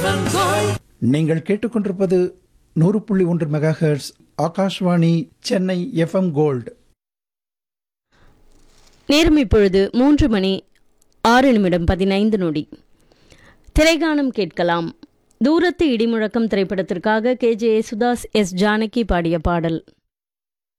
நீங்கள் கேட்டுக்கொண்டிருப்பது 100.1 megahertz Akashvani Chennai FM gold. நேரம் இப்பொழுது 3:06:15. திரைகானம் கேட்கலாம். தூரத்து இடிமுழக்கம் திரைப்படத்திற்காக KJ யேசுதாஸ், S. ஜானகி பாடிய பாடல்.